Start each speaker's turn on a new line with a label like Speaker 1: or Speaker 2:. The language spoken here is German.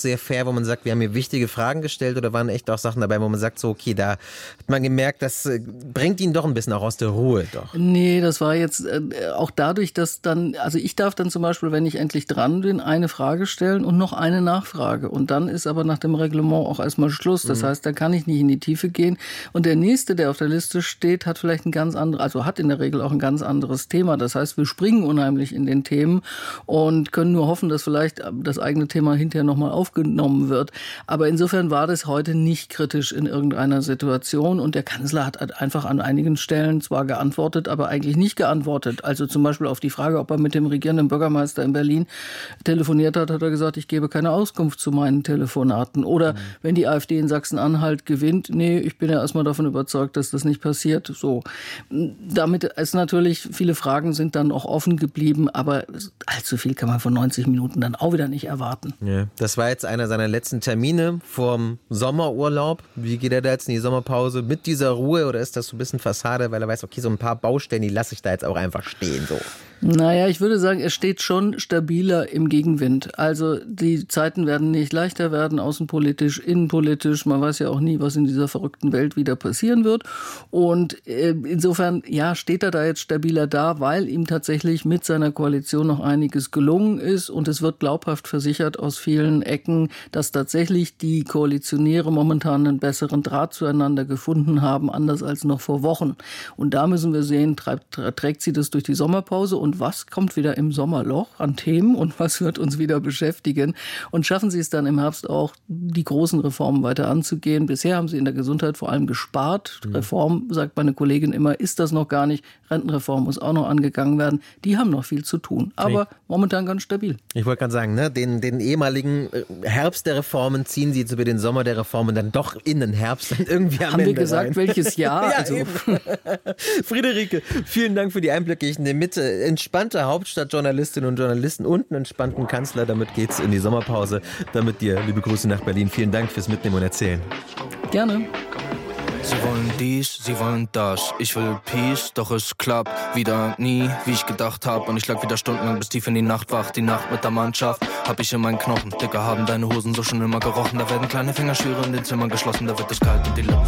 Speaker 1: sehr fair, wo man sagt, wir haben hier wichtige Fragen gestellt, oder waren echt auch Sachen dabei, wo man sagt, so okay, da hat man gemerkt, das bringt ihn doch ein bisschen auch aus der Ruhe doch?
Speaker 2: Nee, das war jetzt auch dadurch, dass dann, also ich darf dann zum Beispiel, wenn ich endlich dran bin, eine Frage stellen und noch eine Nachfrage. Und dann ist aber nach dem Reglement auch erstmal Schluss. Das heißt, da kann ich nicht in die Tiefe gehen. Und der Nächste, der auf der Liste steht, hat vielleicht ein ganz anderes, also hat in der Regel auch ein ganz anderes Thema. Das heißt, wir springen unheimlich in den Themen und können nur hoffen, dass vielleicht das eigene Thema hinterher nochmal aufgenommen wird. Aber insofern war das heute nicht kritisch in irgendeiner Situation. Und der Kanzler hat einfach an einigen Stellen zwar geantwortet, aber eigentlich nicht geantwortet. Also zum Beispiel auf die Frage, ob er mit dem regierenden Bürgermeister in Berlin telefoniert hat, hat er gesagt, ich gebe keine Auskunft zu meinen Telefonaten. Oder wenn die AfD in Sachsen-Anhalt gewinnt, nee, ich bin ja erstmal davon überzeugt, dass das nicht passiert. So. Damit ist natürlich, viele Fragen sind dann auch offen geblieben, aber allzu viel kann man von 90 Minuten dann auch wieder nicht erwarten.
Speaker 1: Ja, das war jetzt einer seiner letzten Termine vorm Sommerurlaub. Wie geht er da jetzt in die Sommerpause? Mit dieser Ruhe, oder ist das so ein bisschen Fassade, weil er weiß, okay, so ein paar Baustellen, die lasse ich da jetzt auch einfach stehen, so?
Speaker 2: Naja, ich würde sagen, er steht schon stabiler im Gegenwind. Also die Zeiten werden nicht leichter werden, außenpolitisch, innenpolitisch. Man weiß ja auch nie, was in dieser verrückten Welt wieder passieren wird. Und insofern, ja, steht er da jetzt stabiler da, weil ihm tatsächlich mit seiner Koalition noch einiges gelungen ist. Und es wird glaubhaft versichert aus vielen Ecken, dass tatsächlich die Koalitionäre momentan einen besseren Draht zueinander gefunden haben, anders als noch vor Wochen. Und da müssen wir sehen, trägt sie das durch die Sommerpause und was kommt wieder im Sommerloch an Themen und was wird uns wieder beschäftigen? Und schaffen sie es dann im Herbst auch, die großen Reformen weiter anzugehen? Bisher haben sie in der Gesundheit vor allem gespart. Reform, sagt meine Kollegin immer, ist das noch gar nicht. Rentenreform muss auch noch angegangen werden. Die haben noch viel zu tun, aber momentan ganz stabil.
Speaker 1: Ich wollte gerade sagen, ne, den ehemaligen Herbst der Reformen ziehen sie jetzt über den Sommer der Reformen dann doch in den Herbst und irgendwie am
Speaker 2: Haben
Speaker 1: Ende
Speaker 2: wir gesagt,
Speaker 1: rein.
Speaker 2: welches Jahr?
Speaker 1: Ja,
Speaker 2: Also
Speaker 1: Friederike, vielen Dank für die Einblicke. Ich nehme mit, entspannte Hauptstadtjournalistinnen und Journalisten und einen entspannten Kanzler. Damit geht's in die Sommerpause. Damit dir liebe Grüße nach Berlin. Vielen Dank fürs Mitnehmen und Erzählen.
Speaker 2: Gerne.
Speaker 3: Sie wollen dies, sie wollen das. Ich will Peace, doch es klappt wieder nie, wie ich gedacht hab. Und ich lag wieder stundenlang bis tief in die Nacht wach. Die Nacht mit der Mannschaft hab ich in meinen Knochen. Dicker, haben deine Hosen so schon immer gerochen. Da werden kleine Finger schwere in den Zimmern geschlossen. Da wird es kalt und die Lippen